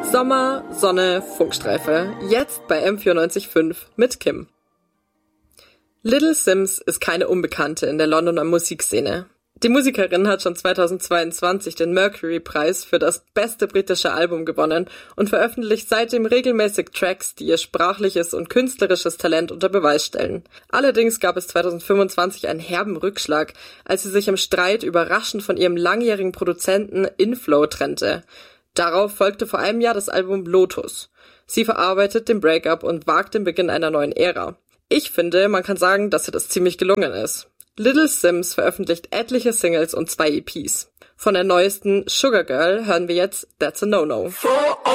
Sommer, Sonne, Funkstreife. Jetzt bei M94.5 mit Kim. Little Simz ist keine Unbekannte in der Londoner Musikszene. Die Musikerin hat schon 2022 den Mercury-Preis für das beste britische Album gewonnen und veröffentlicht seitdem regelmäßig Tracks, die ihr sprachliches und künstlerisches Talent unter Beweis stellen. Allerdings gab es 2025 einen herben Rückschlag, als sie sich im Streit überraschend von ihrem langjährigen Produzenten Inflow trennte. Darauf folgte vor einem Jahr das Album Lotus. Sie verarbeitet den Breakup und wagt den Beginn einer neuen Ära. Ich finde, man kann sagen, dass ihr das ziemlich gelungen ist. Little Simz veröffentlicht etliche Singles und 2 EPs. Von der neuesten Sugar Girl hören wir jetzt That's a No-No.